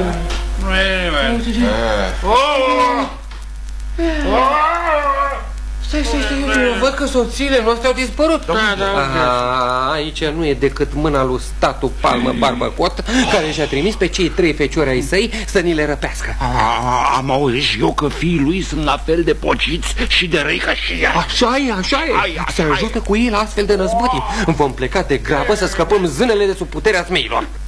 Nu e nimeni. Stai, eu văd că soțiile noastre au dispărut. Aici nu e decât mâna lui statul Palmă Barbăcot, care și-a trimis pe cei 3 feciori ai săi să ni le răpească. Am auzit și eu că fiii lui sunt la fel de pociți și de răi ca și ea. Așa e. Se ajută cu ei la astfel de năzbâtii. Vom pleca de grabă să scăpăm zânele de sub puterea zmeilor.